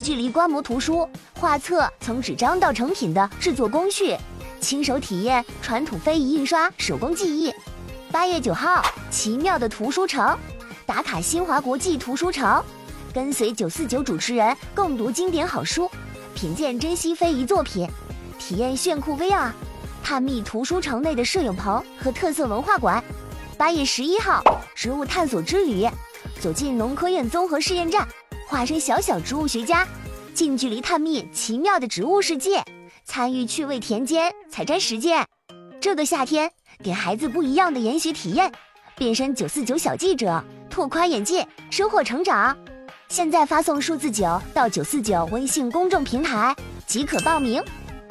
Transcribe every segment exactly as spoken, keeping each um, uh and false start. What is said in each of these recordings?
距离观摩图书、画册从纸张到成品的制作工序，亲手体验传统非遗印刷手工技艺。八月九号，奇妙的图书城，打卡新华国际图书城，跟随九四九主持人共读经典好书，品鉴珍稀非遗作品，体验炫酷 V R， 探秘图书城内的摄影棚和特色文化馆。八月十一号，植物探索之旅，走进农科院综合试验站，化身小小植物学家，近距离探秘奇妙的植物世界，参与趣味田间采摘实践。这个夏天，给孩子不一样的研学体验，变身九四九小记者，拓宽眼界，收获成长。现在发送数字九到九四九微信公众平台即可报名。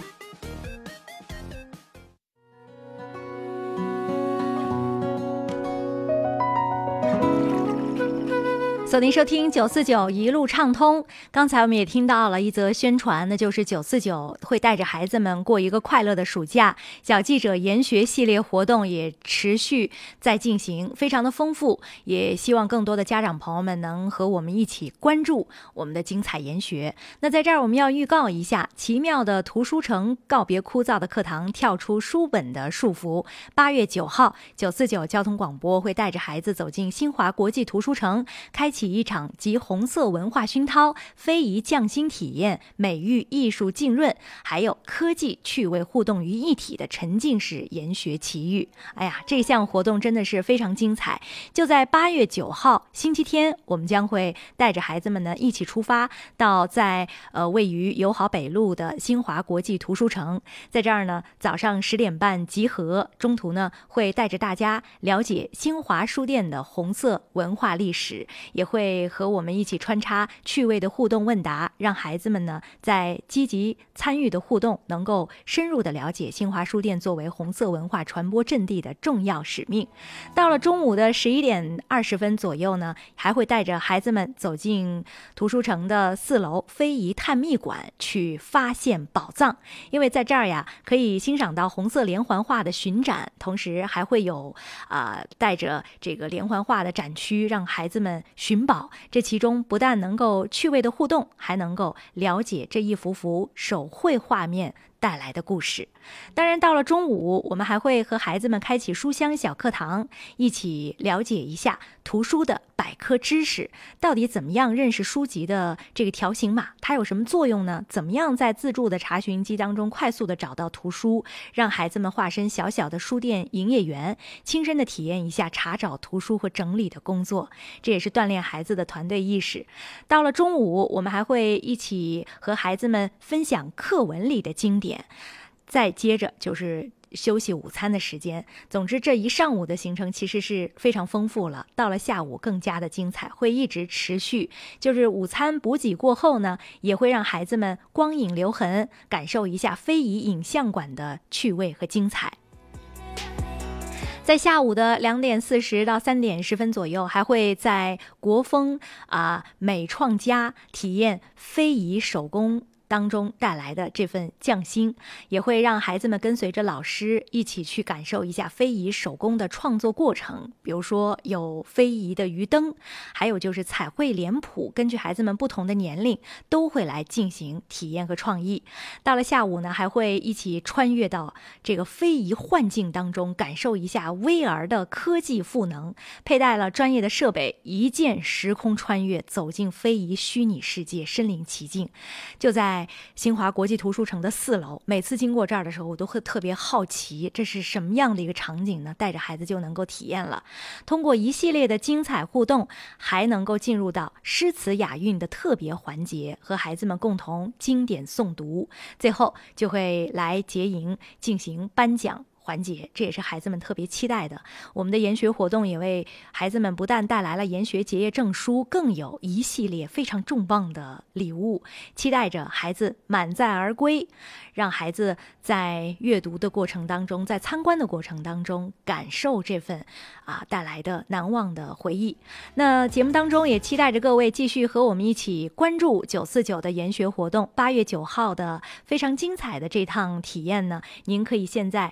锁定收听九四九一路畅通。刚才我们也听到了一则宣传，那就是九四九会带着孩子们过一个快乐的暑假，小记者研学系列活动也持续在进行，非常的丰富，也希望更多的家长朋友们能和我们一起关注我们的精彩研学。那在这儿我们要预告一下，奇妙的图书城，告别枯燥的课堂，跳出书本的束缚。八月九号，九四九交通广播会带着孩子走进新华国际图书城，开启起一场集红色文化熏陶、非遗匠心体验、美育艺术浸润，还有科技趣味互动于一体的沉浸式研学奇遇。哎呀，这项活动真的是非常精彩！就在八月九号星期天，我们将会带着孩子们呢一起出发到在呃位于友好北路的新华国际图书城，在这儿呢早上十点半集合，中途呢会带着大家了解新华书店的红色文化历史，也会和我们一起穿插趣味的互动问答，让孩子们呢在积极参与的互动能够深入的了解新华书店作为红色文化传播阵地的重要使命。到了中午的十一点二十分左右呢，还会带着孩子们走进图书城的四楼非遗探秘馆去发现宝藏，因为在这儿呀可以欣赏到红色连环画的巡展，同时还会有啊、呃、带着这个连环画的展区让孩子们寻宝，这其中不但能够趣味的互动，还能够了解这一幅幅手绘画面带来的故事。当然到了中午，我们还会和孩子们开启书香小课堂，一起了解一下图书的百科知识，到底怎么样认识书籍的这个条形码，它有什么作用呢？怎么样在自助的查询机当中快速的找到图书，让孩子们化身小小的书店营业员，亲身的体验一下查找图书和整理的工作，这也是锻炼孩子的团队意识。到了中午，我们还会一起和孩子们分享课文里的经典，再接着就是休息午餐的时间。总之这一上午的行程其实是非常丰富了，到了下午更加的精彩，会一直持续。就是午餐补给过后呢，也会让孩子们光影留痕，感受一下非遗影像馆的趣味和精彩。在下午的两点四十到三点十分左右，还会在国风啊、呃、美创家体验非遗手工当中带来的这份匠心，也会让孩子们跟随着老师一起去感受一下非遗手工的创作过程。比如说有非遗的鱼灯，还有就是彩绘脸谱，根据孩子们不同的年龄都会来进行体验和创意。到了下午呢，还会一起穿越到这个非遗幻境当中，感受一下 V R 的科技赋能，佩戴了专业的设备，一键时空穿越，走进非遗虚拟世界，身临其境。就在新华国际图书城的四楼，每次经过这儿的时候，我都会特别好奇，这是什么样的一个场景呢？带着孩子就能够体验了。通过一系列的精彩互动，还能够进入到诗词雅韵的特别环节，和孩子们共同经典诵读，最后就会来结营进行颁奖环节，这也是孩子们特别期待的。我们的研学活动也为孩子们不但带来了研学结业证书，更有一系列非常重磅的礼物，期待着孩子满载而归，让孩子在阅读的过程当中，在参观的过程当中，感受这份啊带来的难忘的回忆。那节目当中也期待着各位继续和我们一起关注九四九的研学活动。八月九号的非常精彩的这趟体验呢，您可以现在直接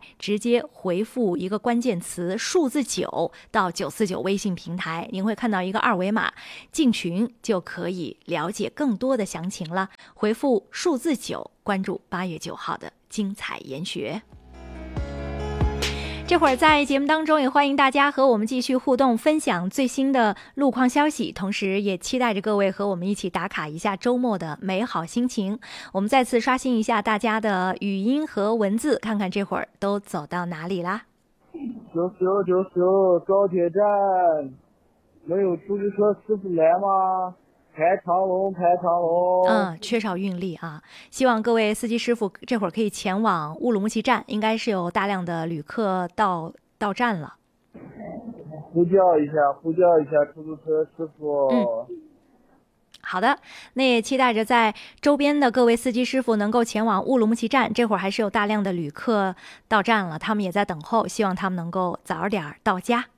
接回复一个关键词数字九到九四九微信平台，您会看到一个二维码，进群就可以了解更多的详情了。回复数字九，关注八月九号的精彩研学。这会儿在节目当中也欢迎大家和我们继续互动，分享最新的路况消息，同时也期待着各位和我们一起打卡一下周末的美好心情。我们再次刷新一下大家的语音和文字，看看这会儿都走到哪里啦。 九九九九高铁站没有出租车师傅来吗？排长龙排长龙。 嗯，缺少运力啊！希望各位司机师傅这会儿可以前往乌鲁木齐站，应该是有大量的旅客到到站了。 呼叫一下，呼叫一下出租车师傅。 嗯，好的，那也期待着在周边的各位司机师傅能够前往乌鲁木齐站，这会儿还是有大量的旅客到站了，他们也在等候，希望他们能够早点到家。